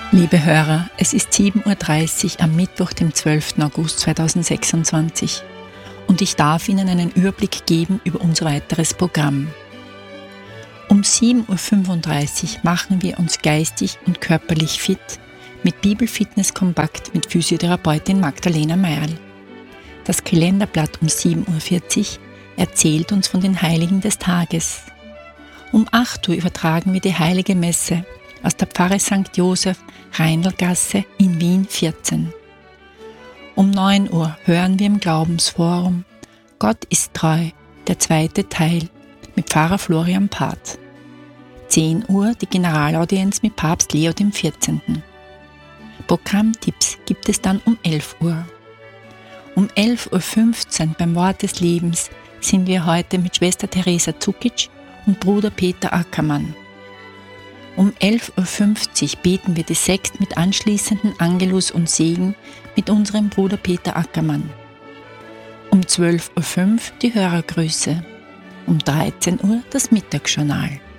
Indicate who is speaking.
Speaker 1: Liebe Hörer, es ist 7:30 Uhr am Mittwoch, dem 12. August 2026 und ich darf Ihnen einen Überblick geben über unser weiteres Programm. Um 7:35 Uhr machen wir uns geistig und körperlich fit mit Bibelfitness kompakt mit Physiotherapeutin Magdalena Meierl. Das Kalenderblatt um 7:40 Uhr erzählt uns von den Heiligen des Tages. Um 8 Uhr übertragen wir die Heilige Messe aus der Pfarre St. Joseph, Reinlgasse in Wien 14. Um 9 Uhr hören wir im Glaubensforum Gott ist treu, der zweite Teil mit Pfarrer Florian Part. 10 Uhr die Generalaudienz mit Papst Leo XIV. Programmtipps gibt es dann um 11 Uhr. Um 11:15 Uhr beim Wort des Lebens sind wir heute mit Schwester Teresa Zukic und Bruder Peter Ackermann. Um 11:50 Uhr beten wir die Sekt mit anschließenden Angelus und Segen mit unserem Bruder Peter Ackermann. Um 12:05 Uhr die Hörergrüße. Um 13 Uhr das Mittagsjournal.